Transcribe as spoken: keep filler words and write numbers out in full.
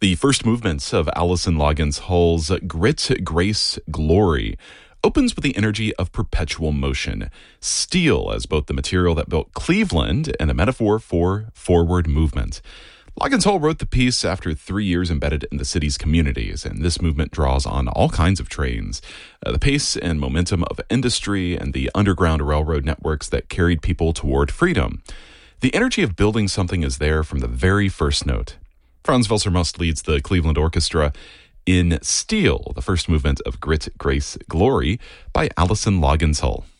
The first movement of Alison Loggins Hull's Grit, Grace, Glory opens with the energy of perpetual motion. Steel as both the material that built Cleveland and a metaphor for forward movement. Loggins Hull wrote the piece after three years embedded in the city's communities, and this movement draws on all kinds of trains. Uh, the pace and momentum of industry and the underground railroad networks that carried people toward freedom. The energy of building something is there from the very first note. Franz Welser-Most leads the Cleveland Orchestra in Steel, the first movement of Grit, Grace, Glory by Alison Loggins Hull.